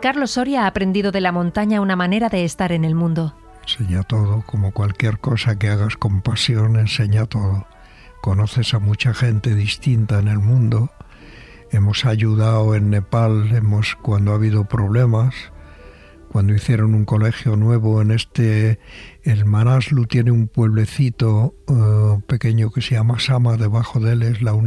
Carlos Soria ha aprendido de la montaña una manera de estar en el mundo. Enseña todo, como cualquier cosa que hagas con pasión, enseña todo. Conoces a mucha gente distinta en el mundo. Hemos ayudado en Nepal, cuando ha habido problemas, cuando hicieron un colegio nuevo el Manaslu tiene un pueblecito pequeño que se llama Sama, debajo de él es la